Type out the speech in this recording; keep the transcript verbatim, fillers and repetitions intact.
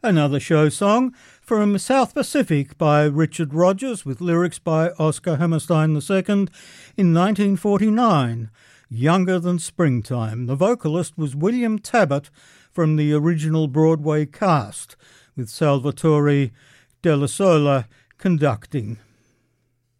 Another show song from South Pacific by Richard Rodgers with lyrics by Oscar Hammerstein the Second in nineteen forty-nine, Younger Than Springtime. The vocalist was William Tabbert from the original Broadway cast, with Salvatore Della Sola conducting.